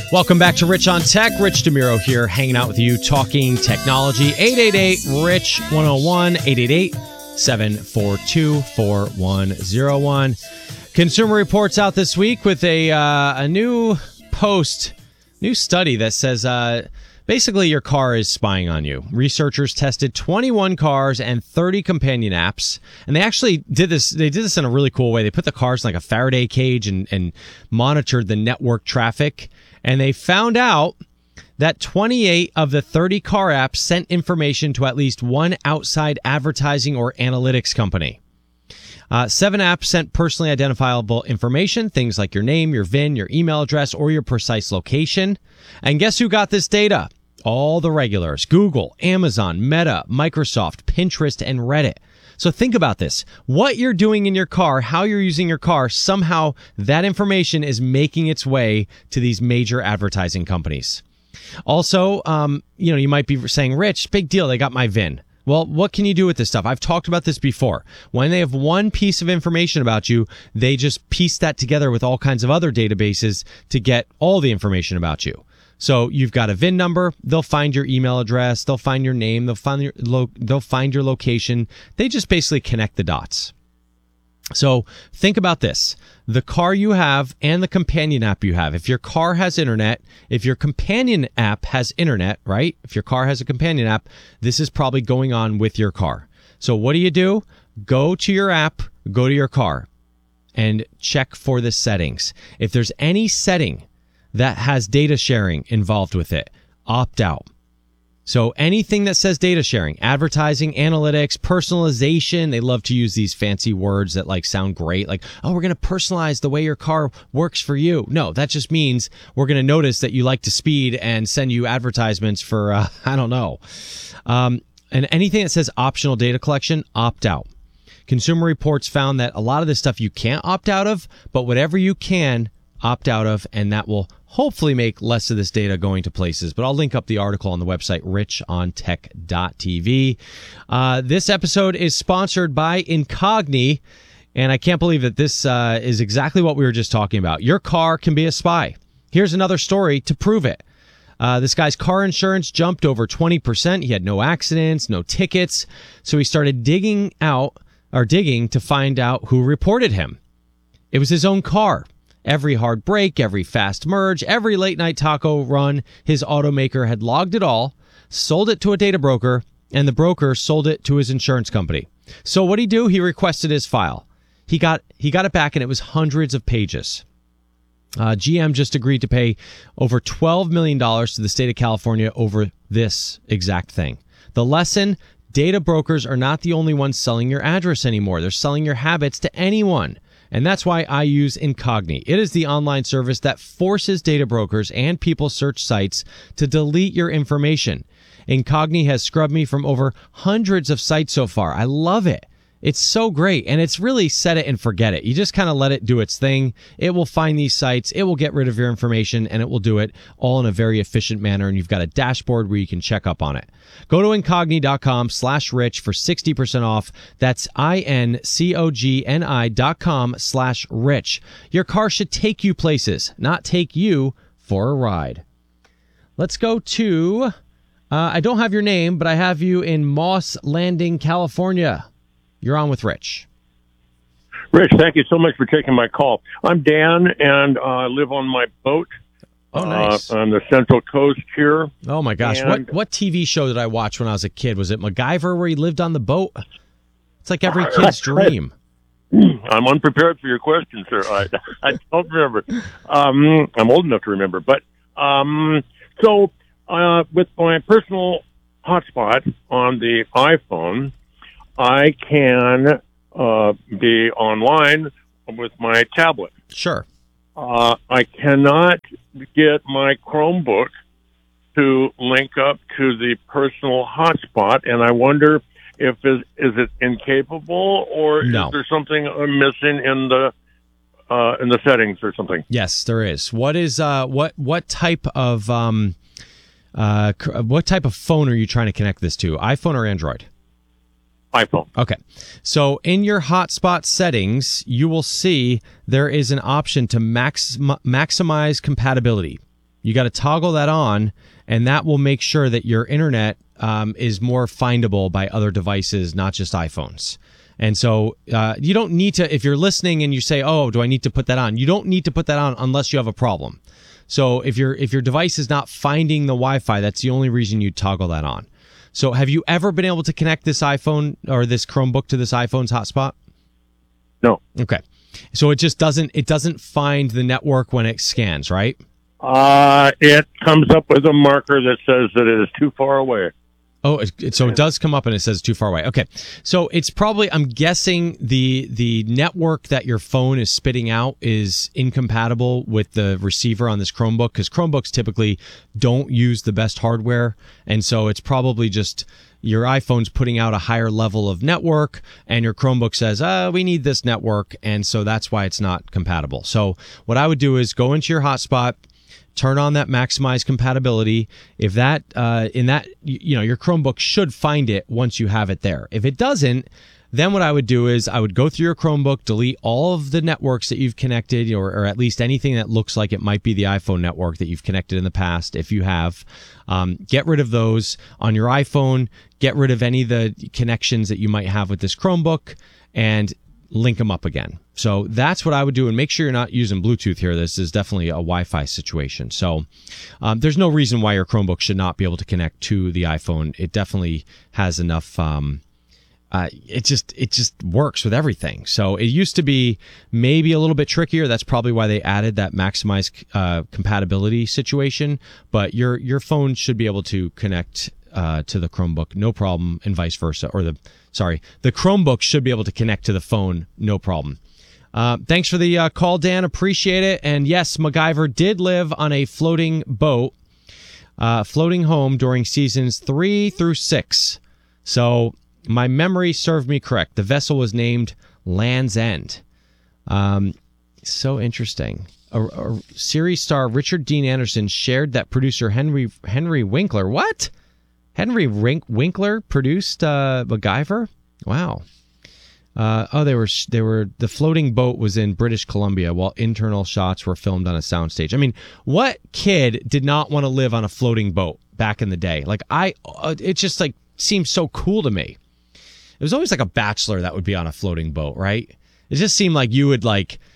Welcome back to Rich on Tech. Rich DeMiro here, hanging out with you, talking technology. 888-RICH-101, 888-742-4101. Consumer Reports out this week with a new study that says basically your car is spying on you. Researchers tested 21 cars and 30 companion apps, and they actually did this. They did this in a really cool way. They put the cars in like a Faraday cage and monitored the network traffic. And they found out that 28 of the 30 car apps sent information to at least one outside advertising or analytics company. 7 apps sent personally identifiable information, things like your name, your VIN, your email address, or your precise location. And guess who got this data? All the regulars: Google, Amazon, Meta, Microsoft, Pinterest, and Reddit. So think about this. What you're doing in your car, how you're using your car, somehow that information is making its way to these major advertising companies. Also, you might be saying, Rich, big deal, they got my VIN. Well, what can you do with this stuff? I've talked about this before. When they have one piece of information about you, they just piece that together with all kinds of other databases to get all the information about you. So you've got a VIN number, they'll find your email address, they'll find your name, they'll find your location. They just basically connect the dots. So think about this. The car you have and the companion app you have. If your car has internet, if your companion app has internet, right? If your car has a companion app, this is probably going on with your car. So what do? Go to your app, go to your car, and check for the settings. If there's any setting that has data sharing involved with it, opt out. So anything that says data sharing, advertising, analytics, personalization, they love to use these fancy words that sound great. Like, oh, we're going to personalize the way your car works for you. No, that just means we're going to notice that you like to speed and send you advertisements for, I don't know. And anything that says optional data collection, opt out. Consumer Reports found that a lot of this stuff you can't opt out of, but whatever you can, opt out of, and that will hopefully make less of this data going to places. But I'll link up the article on the website, richontech.tv. This episode is sponsored by Incogni, and I can't believe that this is exactly what we were just talking about. Your car can be a spy. Here's another story to prove it. This guy's car insurance jumped over 20%. He had no accidents, no tickets. So he started digging to find out who reported him. It was his own car. Every hard brake, every fast merge, every late night taco run, his automaker had logged it all, sold it to a data broker, and the broker sold it to his insurance company. So what did he do? He requested his file. He got it back, and it was hundreds of pages. GM just agreed to pay over $12 million to the state of California over this exact thing. The lesson: data brokers are not the only ones selling your address anymore. They're selling your habits to anyone. And that's why I use Incogni. It is the online service that forces data brokers and people search sites to delete your information. Incogni has scrubbed me from over hundreds of sites so far. I love it. It's so great, and it's really set it and forget it. You just kind of let it do its thing. It will find these sites, it will get rid of your information, and it will do it all in a very efficient manner, and you've got a dashboard where you can check up on it. Go to Incogni.com/rich for 60% off. That's INCOGNI.com/rich. Your car should take you places, not take you for a ride. Let's go to, I don't have your name, but I have you in Moss Landing, California. You're on with Rich. Rich, thank you so much for taking my call. I'm Dan, and I live on my boat. Oh, nice. On the Central Coast here. Oh, my gosh. What TV show did I watch when I was a kid? Was it MacGyver, where he lived on the boat? It's like every kid's dream. I'm unprepared for your question, sir. I don't remember. I'm old enough to remember. But so with my personal hotspot on the iPhone, I can be online with my tablet. Sure. I cannot get my Chromebook to link up to the personal hotspot, and I wonder if is it incapable, or No. Is there something I'm missing in the settings or something? Yes, there is. What is what type of phone are you trying to connect this to? iPhone or Android? iPhone. Okay. So in your hotspot settings, you will see there is an option to maximize compatibility. You got to toggle that on, and that will make sure that your internet is more findable by other devices, not just iPhones. And so you don't need to, if you're listening and you say, oh, do I need to put that on? You don't need to put that on unless you have a problem. So if your device is not finding the Wi-Fi, that's the only reason you toggle that on. So have you ever been able to connect this iPhone or this Chromebook to this iPhone's hotspot? No. Okay. So it doesn't find the network when it scans, right? It comes up with a marker that says that it is too far away. Oh, so it does come up and it says too far away. Okay. So it's probably, I'm guessing the network that your phone is spitting out is incompatible with the receiver on this Chromebook, because Chromebooks typically don't use the best hardware. And so it's probably just your iPhone's putting out a higher level of network and your Chromebook says, we need this network. And so that's why it's not compatible. So what I would do is go into your hotspot, turn on that maximize compatibility. If that, your Chromebook should find it once you have it there. If it doesn't, then what I would do is I would go through your Chromebook, delete all of the networks that you've connected, or at least anything that looks like it might be the iPhone network that you've connected in the past. If you have, get rid of those on your iPhone, get rid of any of the connections that you might have with this Chromebook, and link them up again. So that's what I would do, and make sure you're not using Bluetooth here. This is definitely a Wi-Fi situation. So there's no reason why your Chromebook should not be able to connect to the iPhone. It definitely has enough. It just works with everything. So it used to be maybe a little bit trickier. That's probably why they added that maximize compatibility situation. But your phone should be able to connect to the Chromebook, no problem, and vice versa. The Chromebook should be able to connect to the phone, no problem. Thanks for the call, Dan. Appreciate it. And yes, MacGyver did live on a floating boat, floating home during seasons 3 through 6. So my memory served me correct. The vessel was named Land's End. So interesting. A series star Richard Dean Anderson shared that producer Henry Winkler. What? Henry Winkler produced MacGyver? Wow. The floating boat was in British Columbia while internal shots were filmed on a soundstage. I mean, what kid did not want to live on a floating boat back in the day? Like it just like seems so cool to me. It was always like a bachelor that would be on a floating boat, right? It just seemed like you would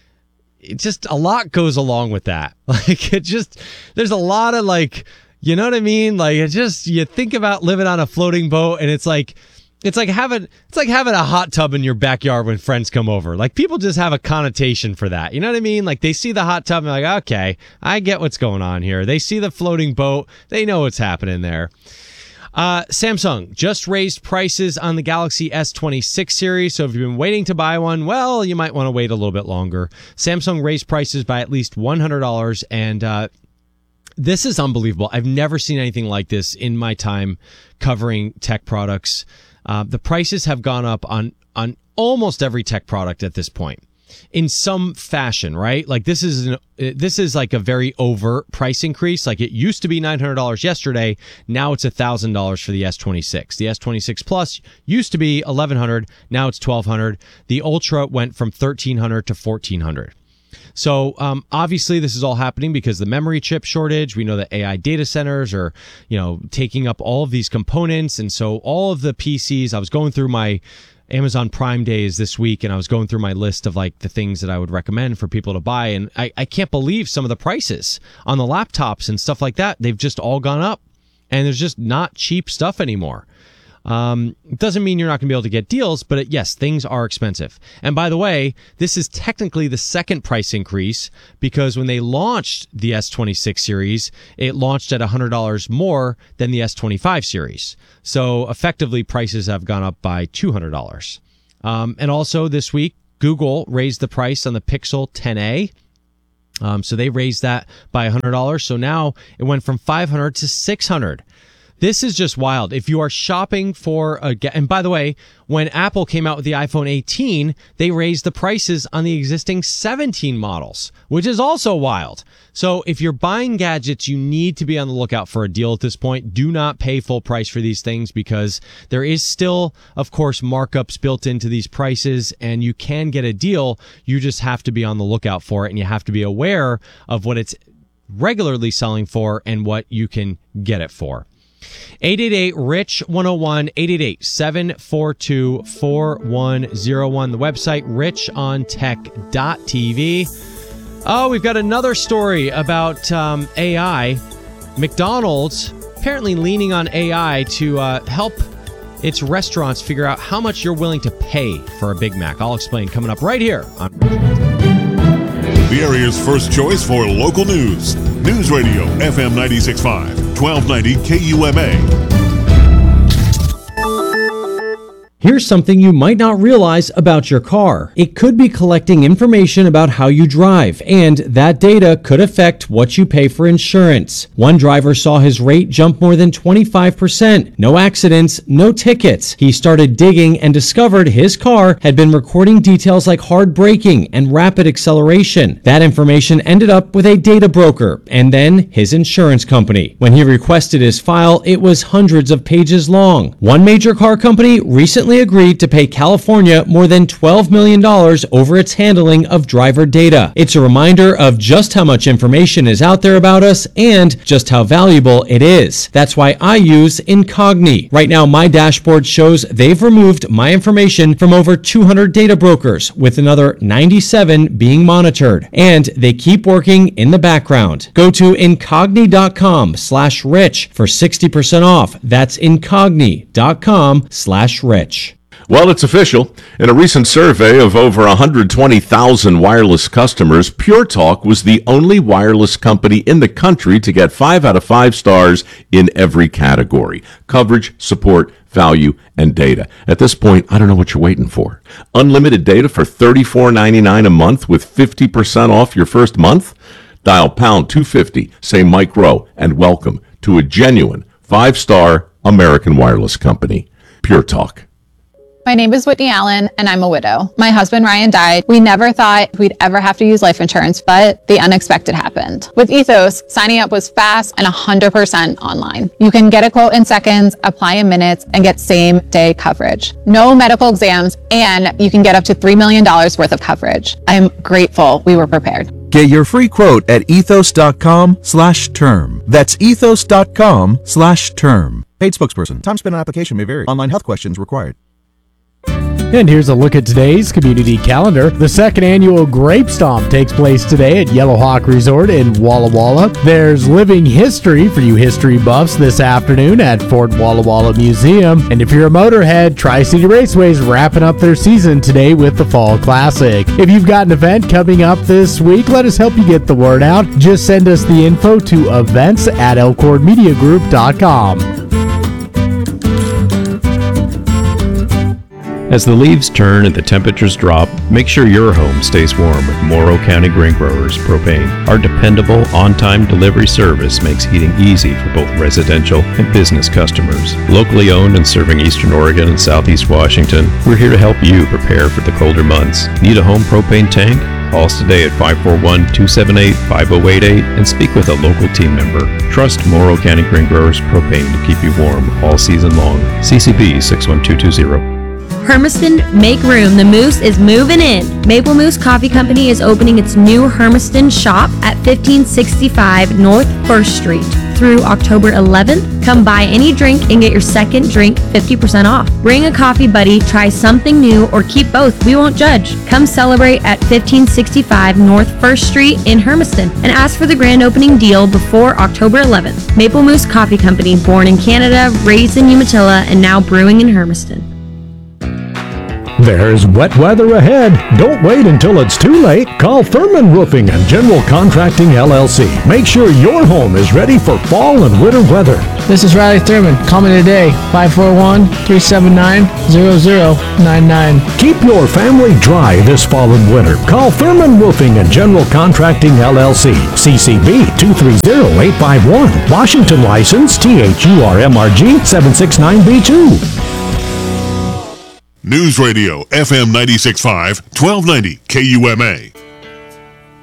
it just a lot goes along with that. There's a lot of you know what I mean? You think about living on a floating boat and it's like having a hot tub in your backyard when friends come over. Like people just have a connotation for that. You know what I mean? Like they see the hot tub and they're like, okay, I get what's going on here. They see the floating boat. They know what's happening there. Samsung just raised prices on the Galaxy S26 series. So if you've been waiting to buy one, well, you might want to wait a little bit longer. Samsung raised prices by at least $100, and this is unbelievable. I've never seen anything like this in my time covering tech products. The prices have gone up on almost every tech product at this point in some fashion, right? Like this is like a very overt price increase. Like it used to be $900 yesterday. Now it's $1,000 for the S26. The S26 Plus used to be $1,100. Now it's $1,200. The Ultra went from $1,300 to $1,400. So obviously this is all happening because the memory chip shortage. We know that AI data centers are, taking up all of these components. And so all of the PCs, I was going through my Amazon Prime days this week, and I was going through my list of the things that I would recommend for people to buy. And I can't believe some of the prices on the laptops and stuff like that. They've just all gone up, and there's just not cheap stuff anymore. It doesn't mean you're not going to be able to get deals, but yes, things are expensive. And by the way, this is technically the second price increase because when they launched the S26 series, it launched at $100 more than the S25 series. So effectively, prices have gone up by $200. And also this week, Google raised the price on the Pixel 10a. So they raised that by $100. So now it went from $500 to $600. This is just wild. If you are shopping for and by the way, when Apple came out with the iPhone 18, they raised the prices on the existing 17 models, which is also wild. So if you're buying gadgets, you need to be on the lookout for a deal at this point. Do not pay full price for these things because there is still, of course, markups built into these prices, and you can get a deal. You just have to be on the lookout for it, and you have to be aware of what it's regularly selling for and what you can get it for. 888-RICH-101, 888-742-4101. The website, richontech.tv. Oh, we've got another story about AI. McDonald's apparently leaning on AI to help its restaurants figure out how much you're willing to pay for a Big Mac. I'll explain coming up right here on the area's first choice for local news. News Radio, FM 96.5, 1290 KUMA. Here's something you might not realize about your car. It could be collecting information about how you drive, and that data could affect what you pay for insurance. One driver saw his rate jump more than 25%. No accidents, no tickets. He started digging and discovered his car had been recording details like hard braking and rapid acceleration. That information ended up with a data broker and then his insurance company. When he requested his file, it was hundreds of pages long. One major car company recently agreed to pay California more than $12 million over its handling of driver data. It's a reminder of just how much information is out there about us and just how valuable it is. That's why I use Incogni. Right now, my dashboard shows they've removed my information from over 200 data brokers, with another 97 being monitored. And they keep working in the background. Go to Incogni.com/rich for 60% off. That's Incogni.com/rich. Well, it's official. In a recent survey of over 120,000 wireless customers, Pure Talk was the only wireless company in the country to get 5 out of 5 stars in every category: coverage, support, value, and data. At this point, I don't know what you're waiting for. Unlimited data for $34.99 a month with 50% off your first month? Dial pound 250, say Mike Rowe, and welcome to a genuine 5-star American wireless company. Pure Talk. My name is Whitney Allen, and I'm a widow. My husband, Ryan, died. We never thought we'd ever have to use life insurance, but the unexpected happened. With Ethos, signing up was fast and 100% online. You can get a quote in seconds, apply in minutes, and get same-day coverage. No medical exams, and you can get up to $3 million worth of coverage. I'm grateful we were prepared. Get your free quote at ethos.com/term. That's ethos.com/term. Paid spokesperson. Time spent on application may vary. Online health questions required. And here's a look at today's community calendar. The second annual Grape Stomp takes place today at Yellow Hawk Resort in Walla Walla. There's Living History for you history buffs this afternoon at Fort Walla Walla Museum. And if you're a motorhead, Tri-City Raceway's wrapping up their season today with the Fall Classic. If you've got an event coming up this week, let us help you get the word out. Just send us the info to events@elcordmediagroup.com. As the leaves turn and the temperatures drop, make sure your home stays warm with Morrow County Grain Growers Propane. Our dependable, on-time delivery service makes heating easy for both residential and business customers. Locally owned and serving Eastern Oregon and Southeast Washington, we're here to help you prepare for the colder months. Need a home propane tank? Call us today at 541-278-5088 and speak with a local team member. Trust Morrow County Grain Growers Propane to keep you warm all season long. CCB 61220. Hermiston, make room. The Moose is moving in. Maple Moose Coffee Company is opening its new Hermiston shop at 1565 North 1st Street. Through October 11th, come buy any drink and get your second drink 50% off. Bring a coffee buddy, try something new, or keep both. We won't judge. Come celebrate at 1565 North 1st Street in Hermiston and ask for the grand opening deal before October 11th. Maple Moose Coffee Company, born in Canada, raised in Umatilla, and now brewing in Hermiston. There's wet weather ahead. Don't wait until it's too late. Call Thurman Roofing and General Contracting LLC. Make sure your home is ready for fall and winter weather. This is Riley Thurman. Call me today, 541-379-0099. Keep your family dry this fall and winter. Call Thurman Roofing and General Contracting LLC. CCB 230851. Washington license THURMRG 769B2. News Radio, FM 96.5, 1290 KUMA.